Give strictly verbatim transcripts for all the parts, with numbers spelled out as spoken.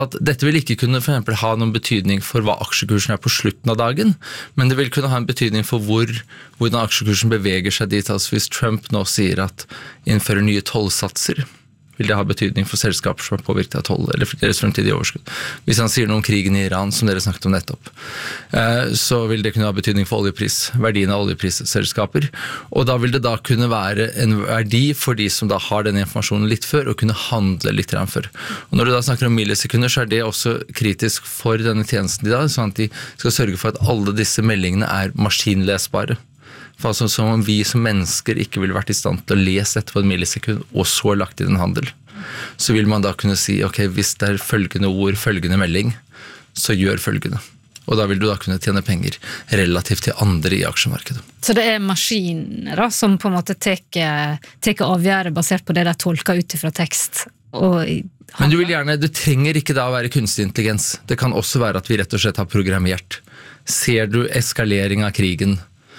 at dette vil ikke kunne for eksempel ha noen betydning for hva aksjekursen er på slutten av dagen, men det vil kunne ha en betydning for hvor, hvordan aksjekursen beveger seg dit. Altså hvis Trump nå sier at innfører nye tollsatser, vil det ha betydning for selskaper som er påvirket av toll, eller deres fremtidige overskudd. Hvis han sier noe om krigen i Iran, som dere snakket om nettopp, så vil det kunne ha betydning for oljepris, verdien av oljeprisselskaper, og da vil det da kunne være en verdi for de som da har den informasjonen litt før, og kunne handle litt grann før. Og når du da snakker om millisekunder, så er det også kritisk for denne tjenesten i dag, sånn at de skal sørge for at alle disse meldingene er maskinlesbare. Altså, som om vi som mennesker ikke ville vært i stand til å lese dette på en millisekund, og så lagt i den handel. Så vil man da kunne si, ok, hvis det er følgende ord, følgende melding, så gjør følgende. Og da vil du da kunne tjene penger relativt til andre i aksjemarkedet. Så det er maskiner da, som på en måte teker avgjøre basert på det de tolker ut fra tekst? Og Men du vil gjerne, det trenger ikke da å være kunstig intelligens. Det kan også være at vi rett og slett har programmert. Ser du eskalering av krigen,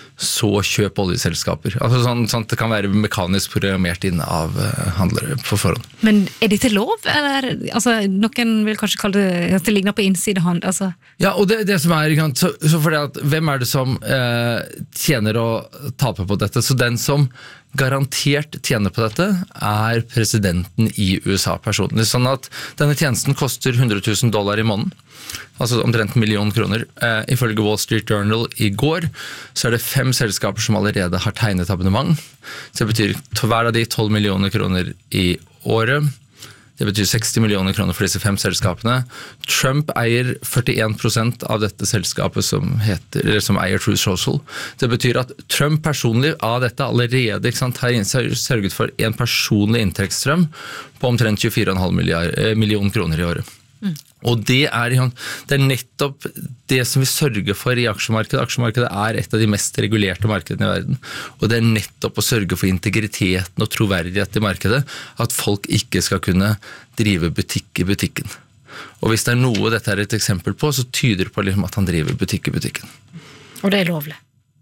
så kjøp oljeselskaper. Altså sånn, sånn at det kan være mekanisk programmert inn av uh, handlere på forhånd. Men er dette lov? Eller, altså, noen vil kanskje kalle det at det ligner på innsidehand? Altså. Ja, og det, det som er, så, så for det at, hvem er det som uh, tjener og taper på dette? Så den som garantert tjener på dette er presidenten i U S A personlig. Sånn at denne tjenesten koster hundre tusen dollar i måneden, altså omtrent en million kroner. Eh, ifølge Wall Street Journal i går, så er det fem selskaper som allerede har tegnet abonnement. Så det betyr hver av de tolv millioner kroner i året. Det betyr seksti millioner kroner for disse fem selskapene. Trump eier førtien prosent av dette selskapet som, heter, eller som eier Truth Social. Det betyr at Trump personlig av dette allerede ikke sant, har sørget for en personlig inntektsstrøm på omtrent tjuefire komma fem million kroner i året. Mm. Og det er, det er nettopp det som vi sørger for i aksjemarkedet. Aksjemarkedet er et av de mest regulerte markedene i verden. Og det er nettopp å sørge for integriteten og troverdighet i markedet, at folk ikke skal kunne drive butikk i butikken. Og hvis det er noe dette er et eksempel på, så tyder det på at han driver butikk i butikken. Og det er lovlig?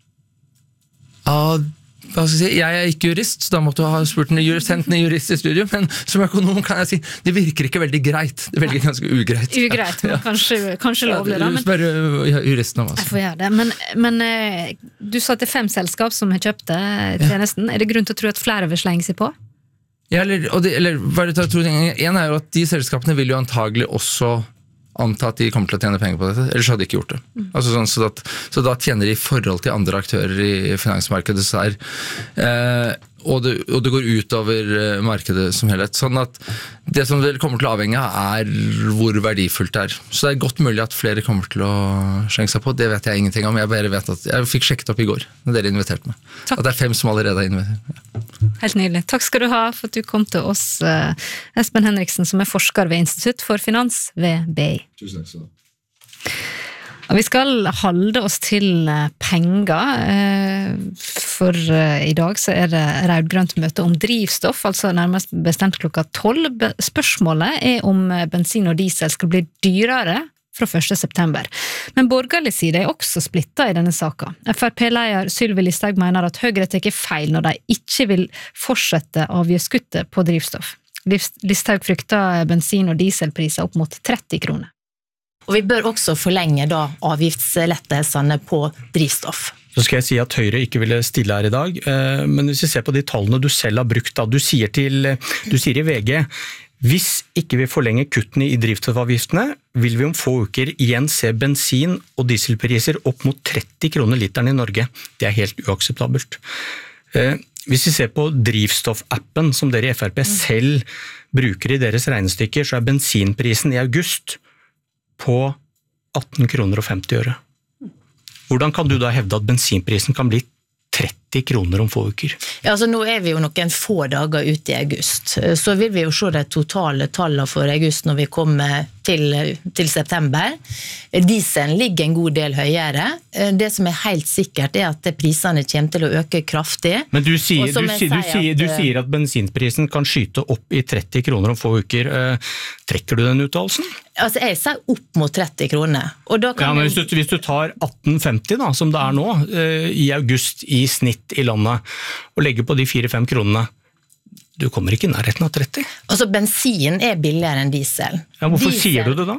Ja, hva skal jeg si? Jeg er ikke jurist, så da måtte du ha spurt en jurist, sendt en jurist i studio, men som økonom kan jeg si, det virker ikke veldig greit. Det virker ganske ugreit. Ugreit, men ja. kanskje, kanskje lovlig da. Men, spør juristen om. Altså. Jeg får gjøre det, men, men du sa at det er fem selskap som har kjøpt tjenesten. Ja. Er det grunn til å tro at flere vil slenge seg på? Ja, eller, og det, eller bare til å tro, en er jo at de selskapene vil jo antagelig også anta at de kommer til å tjene penger på dette, ellers hadde de ikke gjort det. Mm. Altså sånn, så, at, så da tjener de i forhold til andre aktører i finansmarkedet, så er, eh, og, det, og det går ut over eh, markedet som helhet. Sånn at det som det kommer til å avhenge av er hvor verdifullt det er. Så det er godt mulig at flere kommer til å skjenke seg på, det vet jeg ingenting om. Jeg bare vet at jeg fikk sjekket opp i går, når dere inviterte meg. Takk. At det er fem som allerede er invitert. Ja. Helt nydelig. Takk skal du ha for at du kom til oss, Espen Henriksen, som er forsker ved Institutt for Finans ved B I. Tusen takk skal du ha. Og vi skal holde oss til penger, for i dag så er det rødgrønt møte om drivstoff, altså nærmest bestemt klokka tolv. Spørsmålet er om bensin og diesel skal bli dyrere fra første september. Men borgerlig side er også splittet i denne saken. F R P-leder Sylvi Listhaug mener at Høyre tar feil når de ikke vil fortsette avgiftskuttet på drivstoff. Listhaug frykter bensin- og dieselpriser opp mot tretti kroner. Og vi bør også forlenge da avgiftslettelsene på drivstoff. Så skal jeg si at Høyre ikke ville stille her i dag, men hvis vi ser på de tallene du selv har brukt, da, du sier, til, du sier i V G, hvis ikke vi forlenger kuttene i drivstoffavgiftene, vil vi om få uker igjen se bensin- og dieselpriser opp mot tretti kroner literen i Norge. Det er helt uakseptabelt. Hvis vi ser på drivstoffappen som dere i F R P selv bruker i deres regnestykker, så er bensinprisen i august på atten kroner og femti øre. Hvordan kan du da hevde at bensinprisen kan bli tretti kroner om få uker? Ja, altså nå er vi jo noen få dager ute i august, så vil vi jo se de totale tallene for august når vi kommer til, til september. Dieselen ligger en god del høyere. Det som er helt sikkert er at prisene kommer til å øke kraftig. Men du sier, du, sier, du, sier, du sier at bensinprisen kan skyte opp i tretti kroner om få uker. Trekker du den uttalelsen? Altså jeg sier opp mot tretti kroner. Og da kan ja, men hvis du, hvis du tar atten femti da, som det er nå, i august i snitt i landet, og legger på de fire-fem kronene, du kommer ikke i nærheten av tretti. Altså, bensin er billigere enn diesel. Ja, hvorfor diesel, sier du det da?